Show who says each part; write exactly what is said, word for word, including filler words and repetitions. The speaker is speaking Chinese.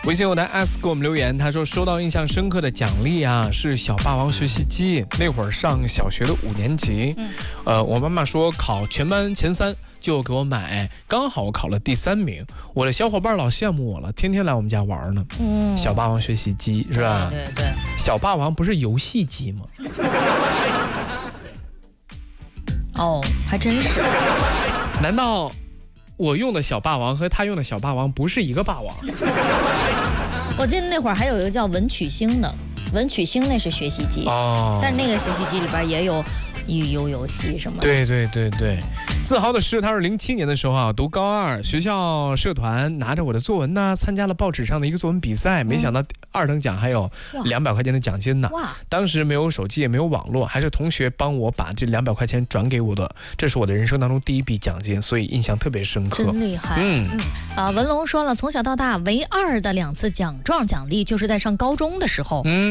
Speaker 1: 微信后台 S 给我们留言，他说收到印象深刻的奖励啊，是小霸王学习机。那会儿上小学的五年级，嗯、呃，我妈妈说考全班前三就给我买，刚好我考了第三名。我的小伙伴老羡慕我了，天天来我们家玩呢。嗯，小霸王学习机是吧？
Speaker 2: 对对对，
Speaker 1: 小霸王不是游戏机吗？
Speaker 2: 哦，还真是。
Speaker 1: 难道我用的小霸王和他用的小霸王不是一个霸王？
Speaker 2: 我记得那会儿还有一个叫文曲星的，文曲星那是学习机，哦，但是那个学习机里边也有有游戏什么的。
Speaker 1: 对对对对，自豪的是，他是零七年的时候啊，读高二，学校社团拿着我的作文呢，参加了报纸上的一个作文比赛，嗯、没想到二等奖还有两百块钱的奖金呢。哇！当时没有手机，也没有网络，还是同学帮我把这两百块钱转给我的，这是我的人生当中第一笔奖金，所以印象特别深刻。
Speaker 2: 真厉害！嗯嗯啊，文龙说了，从小到大唯二的两次奖状奖励，就是在上高中的时候。嗯。